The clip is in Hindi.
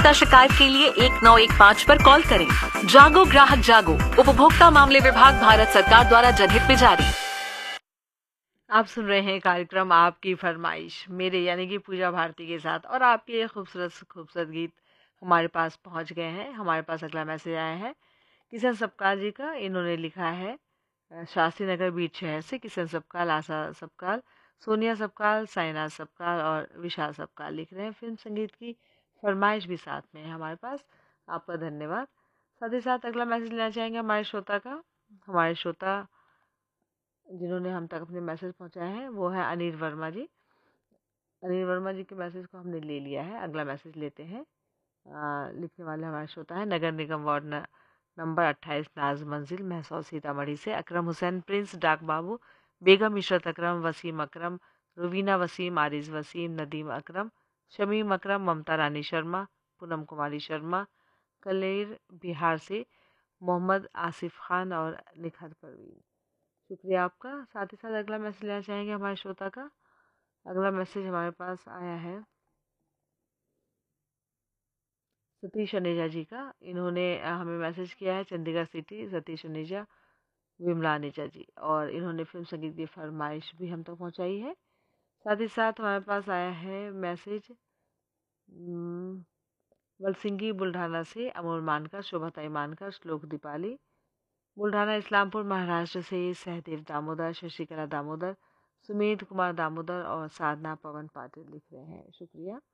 शिकायत के लिए 1915 पर कॉल करें। जागो ग्राहक जागो, उपभोक्ता मामले विभाग, भारत सरकार द्वारा जनहित में जारी। आप सुन रहे हैं कार्यक्रम आपकी फरमाइश मेरे यानी कि पूजा भारती के साथ, और आपके ये खूबसूरत गीत हमारे पास पहुंच गए हैं। हमारे पास अगला मैसेज आया है किशन सपकाल जी का। इन्होंने लिखा है शास्त्री नगर बीच शहर से किशन सपकाल, आशा सपकाल, सोनिया सपकाल, साइना सपकाल और विशाल सपकाल लिख रहे हैं। फिल्म संगीत की फरमाइश भी साथ में है हमारे पास। आपका धन्यवाद। साथ ही साथ अगला मैसेज लेना चाहेंगे हमारे श्रोता का। हमारे श्रोता जिन्होंने हम तक अपने मैसेज पहुंचाए हैं वो है अनिल वर्मा जी। अनिल वर्मा जी के मैसेज को हमने ले लिया है। अगला मैसेज लेते हैं। लिखने वाले हमारे श्रोता है नगर निगम वार्ड नंबर 28 नाज मंजिल महसौस सीतामढ़ी से अकरम हुसैन, प्रिंस डाक बाबू, बेगम इशरत अकरम, वसीम अकरम, रुबीना वसीम, आरिज वसीम, नदीम अकरम, शमीम अकरम, ममता रानी शर्मा, पूनम कुमारी शर्मा, कलेर बिहार से मोहम्मद आसिफ खान और निखत परवीन। शुक्रिया आपका। साथ ही साथ अगला मैसेज लेना चाहेंगे हमारे श्रोता का। अगला मैसेज हमारे पास आया है सतीश अनेजा जी का। इन्होंने हमें मैसेज किया है चंडीगढ़ सिटी, सतीश अनेजा, विमला अनेजा जी, और इन्होंने फिल्म संगीत की फरमाइश भी हम तक पहुंचाई है। साथ ही साथ हमारे पास आया है मैसेज वलसिंगी बुल्ढाना से अमोल मानकर, शोभाताई मानकर, श्लोक दीपाली, बुल्ढाना इस्लामपुर महाराष्ट्र से सहदेव दामोदर, शशिकला दामोदर, सुमेध कुमार दामोदर और साधना पवन पाटिल लिख रहे हैं। शुक्रिया।